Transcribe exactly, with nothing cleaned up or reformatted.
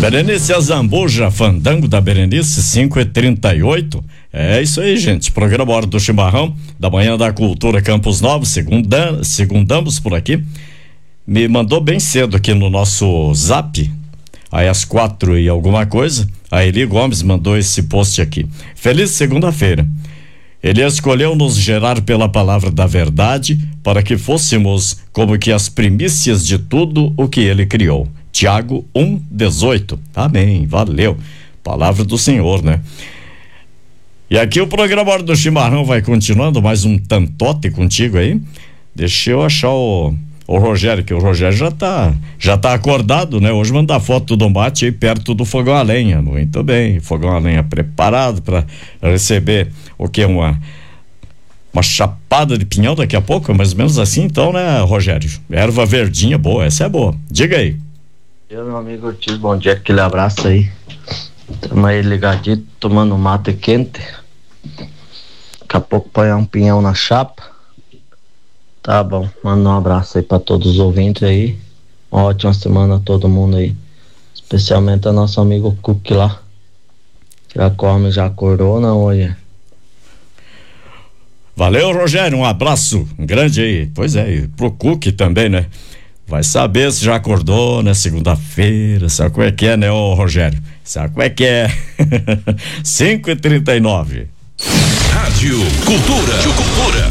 Berenice Azambuja, Fandango da Berenice, cinco e trinta e oito. É isso aí, gente. Programa Hora do Chimarrão, da Manhã da Cultura Campos Novos, segunda, segundamos por aqui. Me mandou bem cedo aqui no nosso zap, aí às quatro e alguma coisa. A Eli Gomes mandou esse post aqui. Feliz segunda-feira. Ele escolheu nos gerar pela palavra da verdade para que fôssemos como que as primícias de tudo o que ele criou. Tiago um, dezoito. Amém, valeu. Palavra do Senhor, né? E aqui o programa Hora do Chimarrão vai continuando, mais um tantote contigo aí. Deixa eu achar o, o Rogério, que o Rogério já tá, já tá acordado, né? Hoje mandar foto do mate aí perto do fogão a lenha. Muito bem, fogão a lenha preparado para receber o que? Uma, uma chapada de pinhão daqui a pouco, mais ou menos assim, então, né, Rogério? Erva verdinha boa, essa é boa. Diga aí. Eu, meu amigo Ortiz, bom dia, aquele abraço aí. Tamo aí ligadinho, tomando mate quente. Daqui a pouco põe um pinhão na chapa. Tá bom, manda um abraço aí pra todos os ouvintes aí. Uma ótima semana a todo mundo aí. Especialmente a nosso amigo Cook lá. Já come, já acordou, não, hoje? Valeu, Rogério, um abraço grande aí. Pois é, e pro Cook também, né? Vai saber se já acordou, né? Segunda-feira, sabe como é que é, né, ô Rogério? Sabe como é que é? cinco e trinta e nove. Rádio Cultura. Cultura.